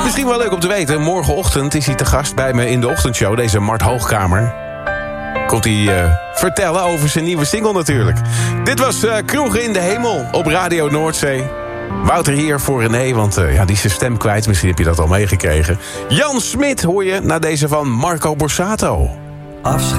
Misschien wel leuk om te weten, morgenochtend is hij te gast bij me in de ochtendshow, deze Mart Hoogkamer. Komt hij vertellen over zijn nieuwe single natuurlijk. Dit was Kroegen in de Hemel op Radio Noordzee. Wouter hier voor René, want die is zijn stem kwijt. Misschien heb je dat al meegekregen. Jan Smit hoor je na deze van Marco Borsato.